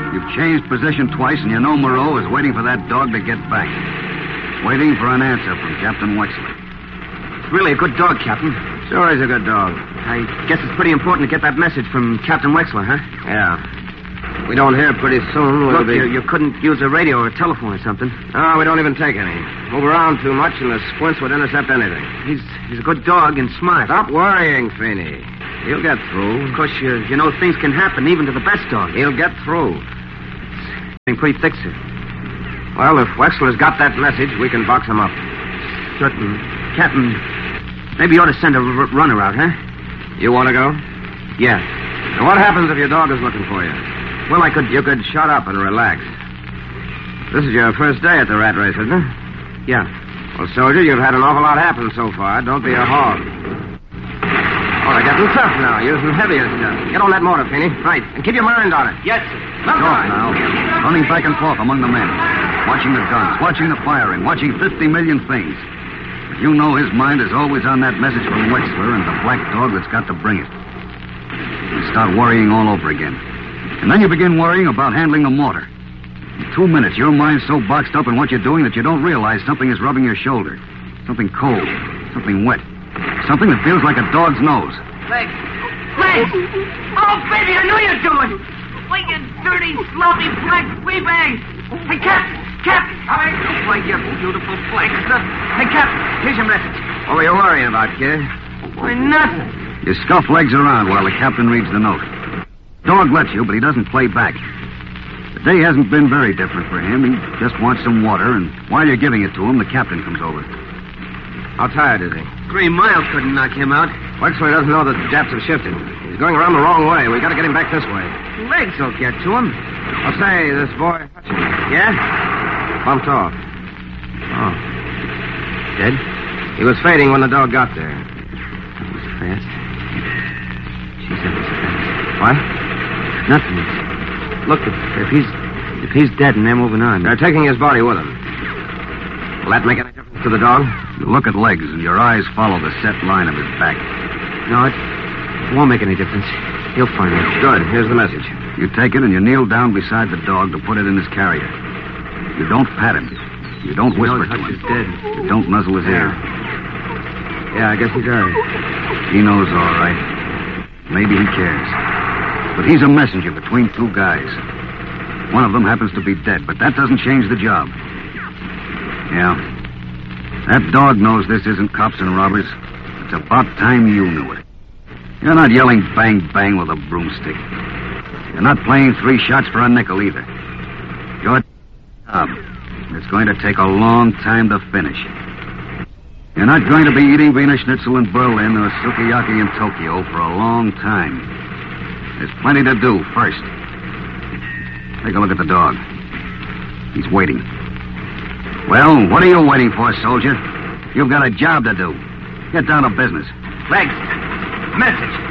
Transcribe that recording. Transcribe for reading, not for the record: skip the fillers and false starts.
You've changed position twice, and you know Moreau is waiting for that dog to get back. Waiting for an answer from Captain Wexler. It's really a good dog, Captain. Sure is a good dog. I guess it's pretty important to get that message from Captain Wexler, huh? Yeah. If we don't hear pretty soon, Look, you couldn't use a radio or a telephone or something. No, we don't even take any. Move around too much, and the squints would intercept anything. He's a good dog and smart. Stop worrying, Feeney. He'll get through. Of course, you know things can happen even to the best dog. He'll get through. It's pretty thick, sir. Well, if Wexler's got that message, we can box him up. Certain. Captain, maybe you ought to send a runner out, huh? You want to go? Yeah. Now, what happens if your dog is looking for you? Well, You could shut up and relax. This is your first day at the rat race, isn't it? Yeah. Well, soldier, you've had an awful lot happen so far. Don't be a hog. Oh, they're getting tough now, using heavier stuff. Get on that motor, Feeney. Right. And keep your mind on it. Yes, sir. Talk now. Running back and forth among the men. Watching the guns, watching the firing, watching 50 million things. But you know his mind is always on that message from Wexler and the black dog that's got to bring it. You start worrying all over again. And then you begin worrying about handling the mortar. In 2 minutes, your mind's so boxed up in what you're doing that you don't realize something is rubbing your shoulder. Something cold. Something wet. Something that feels like a dog's nose. Legs! Legs! Oh, baby, I knew you'd do it! Why, you dirty, sloppy, black flea-bag! Hey, Captain! Captain! Why, you beautiful black stuff! Hey, Captain, here's your message. What were you worrying about, kid? Why, nothing. You scuff legs around while the captain reads the note. Dog lets you, but he doesn't play back. The day hasn't been very different for him. He just wants some water, and while you're giving it to him, the captain comes over. How tired is he? 3 miles couldn't knock him out. Wexler doesn't know that the Japs have shifted. He's going around the wrong way. We got to get him back this way. Legs will get to him. I'll say, this boy... Yeah? Bumped off. Oh. Dead? He was fading when the dog got there. That was fast. She said it was fast. What? Nothing. Look, if he's dead and they're moving on. They're taking his body with them. Will that make any difference to the dog? You look at legs, and your eyes follow the set line of his back. No, it won't make any difference. He'll find it. Good. Here's the message. You take it and you kneel down beside the dog to put it in his carrier. You don't pat him. You don't whisper to him. He's dead. You don't nuzzle his ear. Yeah, I guess he does. He knows all right. Maybe he cares. But he's a messenger between two guys. One of them happens to be dead, but that doesn't change the job. Yeah. That dog knows this isn't cops and robbers. It's about time you knew it. You're not yelling bang, bang with a broomstick. You're not playing 3 shots for a nickel either. Your job. It's going to take a long time to finish. You're not going to be eating Wiener Schnitzel in Berlin or sukiyaki in Tokyo for a long time. There's plenty to do first. Take a look at the dog. He's waiting. Well, what are you waiting for, soldier? You've got a job to do. Get down to business. Legs! Message!